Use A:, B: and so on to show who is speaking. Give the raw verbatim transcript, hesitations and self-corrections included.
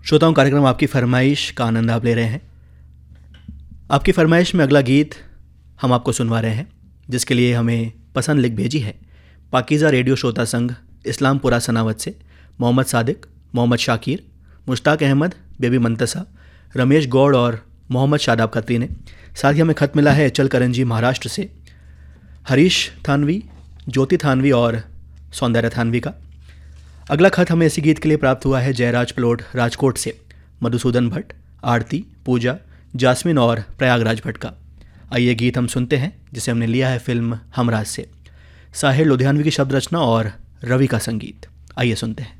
A: श्रोताओं, कार्यक्रम आपकी फरमाइश का आनंद आप ले रहे हैं। आपकी फरमाइश में अगला गीत हम आपको सुनवा रहे हैं, जिसके लिए हमें पसंद लिख भेजी है पाकीज़ा रेडियो श्रोता संघ इस्लामपुरा सनावत से मोहम्मद सादिक, मोहम्मद शाकिर, मुश्ताक अहमद, बेबी मंतसा, रमेश गौड़ और मोहम्मद शादाब खत्री ने। साथ ही हमें खत मिला है चल करंजी महाराष्ट्र से हरीश थानवी, ज्योति थानवी और सौंदर्य थानवी का। अगला खत हमें इसी गीत के लिए प्राप्त हुआ है जयराज प्लोट राजकोट से मधुसूदन भट्ट, आरती, पूजा, जास्मिन और प्रयागराज भट्ट का। आइए गीत हम सुनते हैं, जिसे हमने लिया है फिल्म हमराज से। साहिर लुधियानवी की शब्द रचना और रवि का संगीत। आइए सुनते हैं।